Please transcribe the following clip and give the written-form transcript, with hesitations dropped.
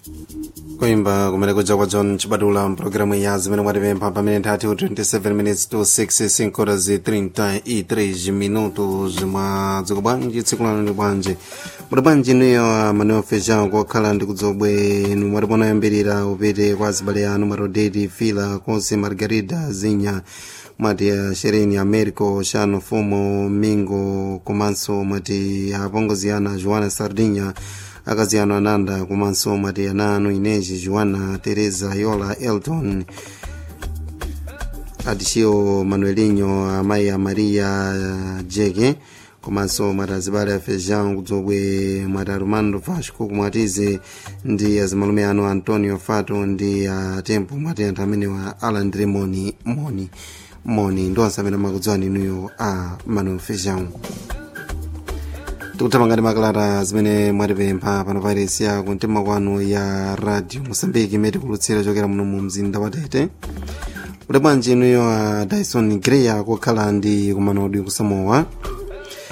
kuimba kumeleko kwa John Chibadula programu ya zimene mwatipempha pamene nthawi 27 minutes to 6 5 horas 33 minutos mwadzuka bwanji tsiku lano ndi bwanji muda bwanji niyo Manuel Feijão kokhala ndi kudzobwenu mwatipona yambirira upite kwa azibale anu Marodedi Fila konse Margarida Zinya mwati Shereni Americo Shano Fumo Mingo komanso mwati apongoziana Joana Sardinha akaziano Ananda komanso mwati ananu Inês Joana Teresa Yola Elton Adishio Manuelinho Amaya Maria Jege komanso mwati azibale Feijão kudzobwe mwati Armando Vasco kumwatize ndi azimalume anu Antonio Fato ndi Tempo mwati anthu amene wa Alan Dremoni moni ndonse amene makudziwani inuyo Manuel Feijão. Tukuthamangani makalata zimene mwatipempha pano pairesi ya kumtima kwanu ya radio Mozambique imene tikulutsira chokera muno mu mzinda wa Tete. Kuti bwanji inuyo Dyson Greya kokhala ndi kumanodi ku Samoa